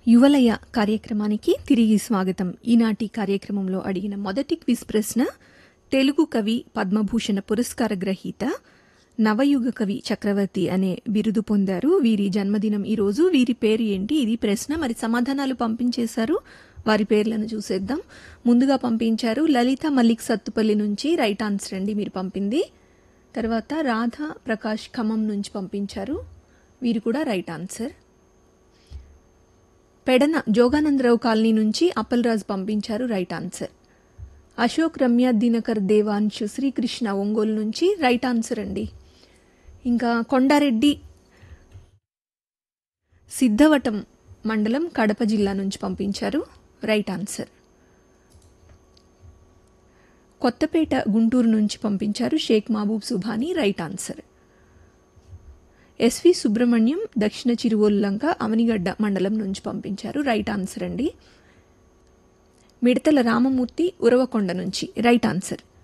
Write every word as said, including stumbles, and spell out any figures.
యువలయ కార్యక్రమానికి తిరిగి స్వాగతం. ఈనాటి కార్యక్రమంలో అడిగిన మొదటి క్విజ్ ప్రశ్న, తెలుగు కవి పద్మభూషణ పురస్కార గ్రహీత నవయుగ కవి చక్రవర్తి అనే బిరుదు పొందారు. వీరి జన్మదినం ఈరోజు. వీరి పేరు ఏంటి? ఇది ప్రశ్న. మరి సమాధానాలు పంపించేశారు. వారి పేర్లను చూసేద్దాం. ముందుగా పంపించారు లలిత మల్లిక్ సత్తుపల్లి నుంచి, రైట్ ఆన్సర్ అండి మీరు పంపింది. తర్వాత రాధా ప్రకాష్ ఖమ్మం నుంచి పంపించారు, వీరు కూడా right answer. Pedana Jogananda Rao colony నుంచి అప్పలరాజు పంపించారు, రైట్ ఆన్సర్. అశోక్ రమ్య దినకర్ దేవాంశు శ్రీకృష్ణ ఒంగోలు నుంచి, రైట్ ఆన్సర్ అండి. ఇంకా కొండారెడ్డి సిద్ధవటం మండలం కడప జిల్లా నుంచి పంపించారు, రైట్ ఆన్సర్. కొత్తపేట గుంటూరు నుంచి పంపించారు Sheikh Mahabub Subhani, right answer. SV Subrahmanyam దక్షిణ చిరువోల్లంక అవనిగడ్డ మండలం నుంచి పంపించారు, రైట్ ఆన్సర్ అండి. మిడతల రామమూర్తి ఉరవకొండ నుంచి, రైట్ ఆన్సర్.